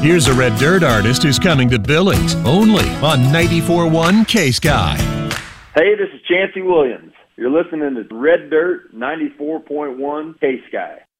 Here's a Red Dirt artist who's coming to Billings, only on 94.1 K-Sky. Hey, this is Chancey Williams. You're listening to Red Dirt 94.1 K-Sky.